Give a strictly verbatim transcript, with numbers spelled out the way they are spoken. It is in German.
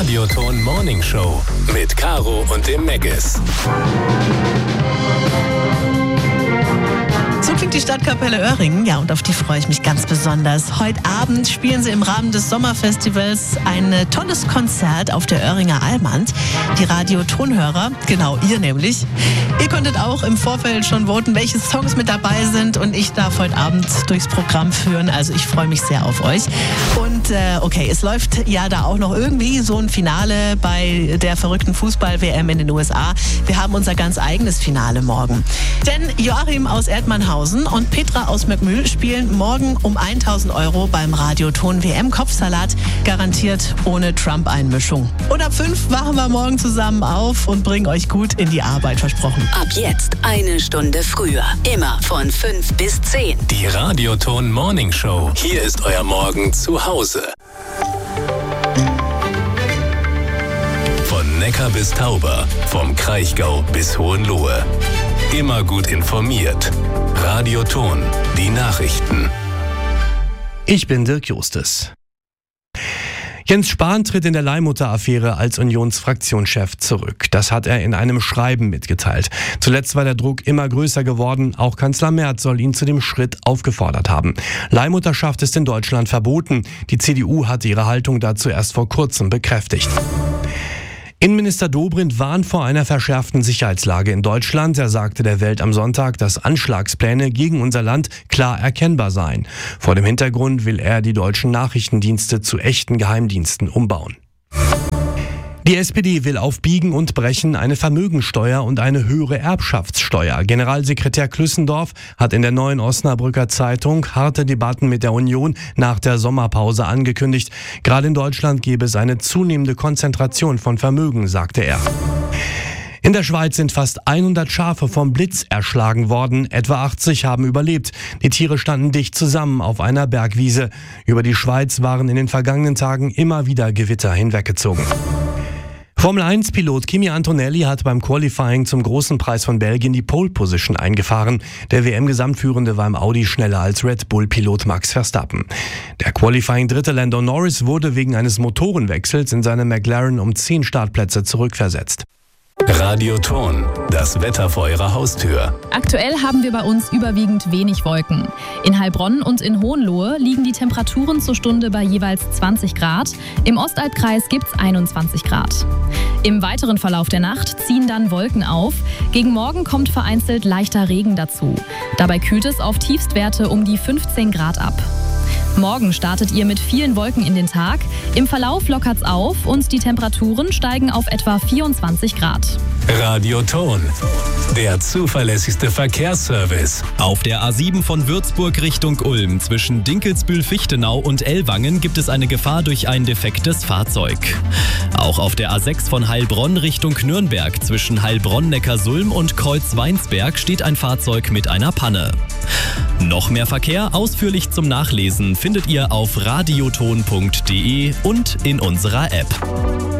Radioton Morning Show mit Caro und dem Meggis. So klingt die Stadtkapelle Öhringen, ja, und auf die freue ich mich ganz besonders. Heute Abend spielen sie im Rahmen des Sommerfestivals ein tolles Konzert auf der Öhringer Almand. Die Radio-Tonhörer, genau, ihr nämlich. Ihr konntet auch im Vorfeld schon voten, welche Songs mit dabei sind, und ich darf heute Abend durchs Programm führen, also ich freue mich sehr auf euch. Und äh, okay, es läuft ja da auch noch irgendwie so ein Finale bei der verrückten Fußball-W M in den U S A. Wir haben unser ganz eigenes Finale morgen. Denn Joachim aus Erdmannhausen und Petra aus Möckmühl spielen morgen um tausend Euro beim Radioton W M-Kopfsalat, garantiert ohne Trump-Einmischung. Und ab fünf wachen wir morgen zusammen auf und bringen euch gut in die Arbeit, versprochen. Ab jetzt eine Stunde früher, immer von fünf bis zehn. Die Radioton Morning Show. Hier ist euer Morgen zu Hause. Von Neckar bis Tauber, vom Kraichgau bis Hohenlohe. Immer gut informiert. Radioton, die Nachrichten. Ich bin Dirk Justus. Jens Spahn tritt in der Leihmutter-Affäre als Unionsfraktionschef zurück. Das hat er in einem Schreiben mitgeteilt. Zuletzt war der Druck immer größer geworden. Auch Kanzler Merz soll ihn zu dem Schritt aufgefordert haben. Leihmutterschaft ist in Deutschland verboten. Die C D U hatte ihre Haltung dazu erst vor kurzem bekräftigt. Innenminister Dobrindt warnt vor einer verschärften Sicherheitslage in Deutschland. Er sagte der Welt am Sonntag, dass Anschlagspläne gegen unser Land klar erkennbar seien. Vor dem Hintergrund will er die deutschen Nachrichtendienste zu echten Geheimdiensten umbauen. Die S P D will auf Biegen und Brechen eine Vermögensteuer und eine höhere Erbschaftssteuer. Generalsekretär Klüssendorf hat in der Neuen Osnabrücker Zeitung harte Debatten mit der Union nach der Sommerpause angekündigt. Gerade in Deutschland gäbe es eine zunehmende Konzentration von Vermögen, sagte er. In der Schweiz sind fast hundert Schafe vom Blitz erschlagen worden. Etwa achtzig haben überlebt. Die Tiere standen dicht zusammen auf einer Bergwiese. Über die Schweiz waren in den vergangenen Tagen immer wieder Gewitter hinweggezogen. Formel eins Pilot Kimi Antonelli hat beim Qualifying zum Großen Preis von Belgien die Pole Position eingefahren. Der W M-Gesamtführende war im Audi schneller als Red Bull-Pilot Max Verstappen. Der Qualifying-Dritte Lando Norris wurde wegen eines Motorenwechsels in seinem McLaren um zehn Startplätze zurückversetzt. Radioton, das Wetter vor eurer Haustür. Aktuell haben wir bei uns überwiegend wenig Wolken. In Heilbronn und in Hohenlohe liegen die Temperaturen zur Stunde bei jeweils zwanzig Grad. Im Ostalbkreis gibt's einundzwanzig Grad. Im weiteren Verlauf der Nacht ziehen dann Wolken auf. Gegen Morgen kommt vereinzelt leichter Regen dazu. Dabei kühlt es auf Tiefstwerte um die fünfzehn Grad ab. Morgen startet ihr mit vielen Wolken in den Tag. Im Verlauf lockert's auf und die Temperaturen steigen auf etwa vierundzwanzig Grad. Radioton, der zuverlässigste Verkehrsservice. Auf der A sieben von Würzburg Richtung Ulm zwischen Dinkelsbühl-Fichtenau und Ellwangen gibt es eine Gefahr durch ein defektes Fahrzeug. Auch auf der A sechs von Heilbronn Richtung Nürnberg zwischen Heilbronn-Neckarsulm und Kreuz-Weinsberg steht ein Fahrzeug mit einer Panne. Noch mehr Verkehr ausführlich zum Nachlesen findet ihr auf radioton punkt de und in unserer App.